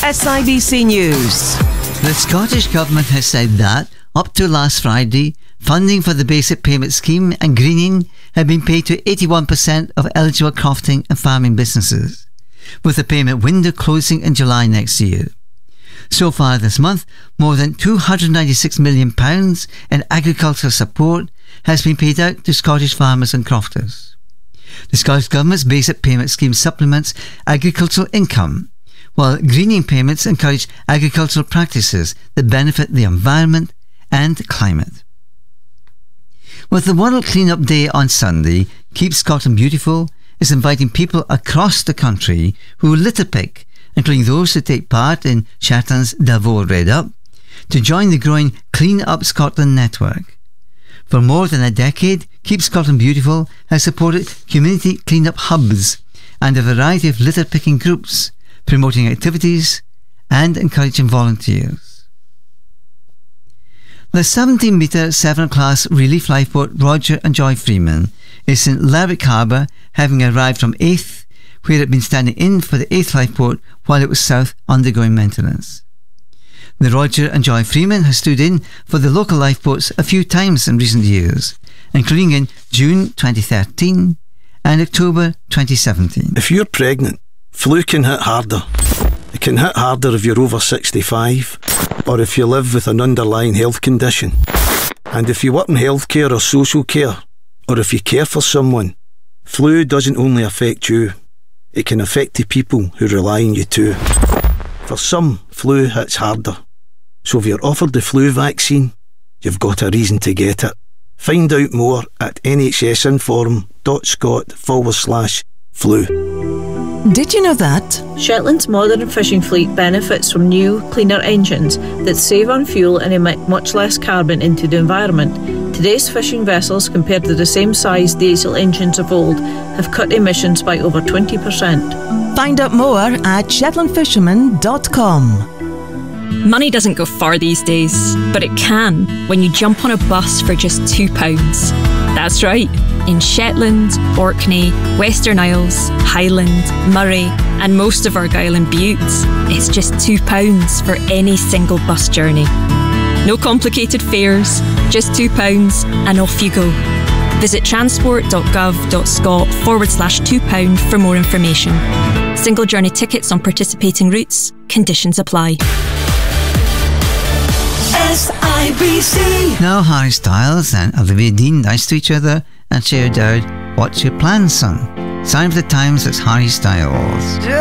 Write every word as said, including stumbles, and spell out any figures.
S I B C News. The Scottish Government has said that, up to last Friday, funding for the Basic Payment Scheme and greening had been paid to eighty-one percent of eligible crofting and farming businesses, with the payment window closing in July next year. So far this month, more than two hundred ninety-six million pounds in agricultural support has been paid out to Scottish farmers and crofters. The Scottish Government's Basic Payment Scheme supplements agricultural income, while greening payments encourage agricultural practices that benefit the environment and climate. With the World Clean-up Day on Sunday, Keep Scotland Beautiful is inviting people across the country who litter pick, including those who take part in Shetland's Davos Red Up, to join the growing Clean Up Scotland network. For more than a decade, Keep Scotland Beautiful has supported community clean-up hubs and a variety of litter-picking groups, promoting activities and encouraging volunteers. The seventeen metre seven class relief lifeboat Roger and Joy Freeman is in Lerwick Harbour, having arrived from eighth, where it had been standing in for the eighth lifeboat while it was south undergoing maintenance. The Roger and Joy Freeman has stood in for the local lifeboats a few times in recent years, including in June twenty thirteen and October twenty seventeen. If you're pregnant, flu can hit harder. It can hit harder if you're over sixty-five or if you live with an underlying health condition. And if you work in healthcare or social care, or if you care for someone, flu doesn't only affect you, it can affect the people who rely on you too. For some, flu hits harder. So if you're offered the flu vaccine, you've got a reason to get it. Find out more at nhsinform.scot forward slash flu. Did you know that Shetland's modern fishing fleet benefits from new, cleaner engines that save on fuel and emit much less carbon into the environment? Today's fishing vessels, compared to the same size diesel engines of old, have cut emissions by over twenty percent. Find out more at shetland fisherman dot com. Money doesn't go far these days, but it can when you jump on a bus for just two pounds. That's right. In Shetland, Orkney, Western Isles, Highland, Murray and most of Argyll and Bute, it's just two pounds for any single bus journey. No complicated fares, just two pounds and off you go. Visit transport.gov.scot forward slash two pound for more information. Single journey tickets on participating routes. Conditions apply. S I B C. Now Harry Styles and Olivia Dean nice to each other and shared out What's Your Plan, Son? Sign of the Times, it's Harry Styles.